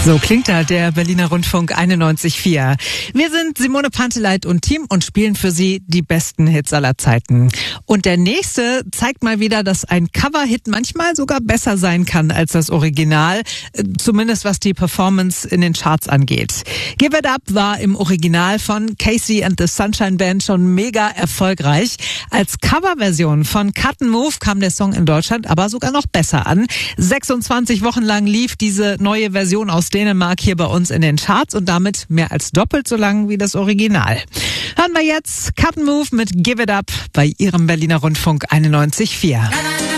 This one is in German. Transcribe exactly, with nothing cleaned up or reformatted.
So klingt da der Berliner Rundfunk einundneunzig Komma vier. Wir sind Simone Panteleit und Team und spielen für Sie die besten Hits aller Zeiten. Und der nächste zeigt mal wieder, dass ein Cover-Hit manchmal sogar besser sein kann als das Original, zumindest was die Performance in den Charts angeht. Give It Up war im Original von Casey and the Sunshine Band schon mega erfolgreich. Als Coverversion von Cut and Move kam der Song in Deutschland aber sogar noch besser an. sechsundzwanzig Wochen lang lief diese neue Version aus Dänemark hier bei uns in den Charts und damit mehr als doppelt so lang wie das Original. Hören wir jetzt Cut and Move mit Give It Up bei Ihrem Berliner Rundfunk einundneunzig Komma vier.